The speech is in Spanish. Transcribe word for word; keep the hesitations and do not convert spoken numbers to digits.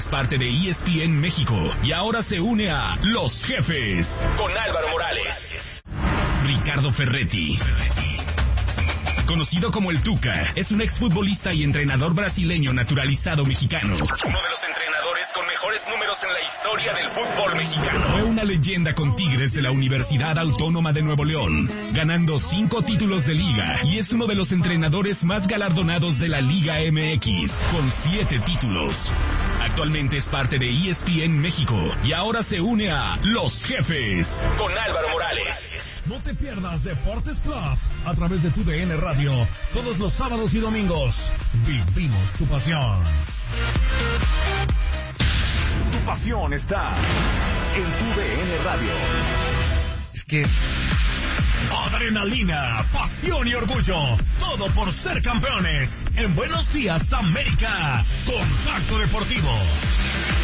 es parte de E S P N México y ahora se une a Los Jefes con Álvaro Morales. Ricardo Ferretti, conocido como el Tuca, es un exfutbolista y entrenador brasileño naturalizado mexicano. Uno de los entrenadores con mejores números en la historia del fútbol mexicano. Fue una leyenda con Tigres de la Universidad Autónoma de Nuevo León, ganando cinco títulos de liga, y es uno de los entrenadores más galardonados de la Liga M X, con siete títulos. Actualmente es parte de E S P N México y ahora se une a Los Jefes con Álvaro Morales. No te pierdas Deportes Plus a través de tu D N Radio todos los sábados y domingos. Vivimos tu pasión. Tu pasión está en tu D N Radio. Es que... adrenalina, pasión y orgullo, todo por ser campeones. En Buenos Días, América, Contacto Deportivo.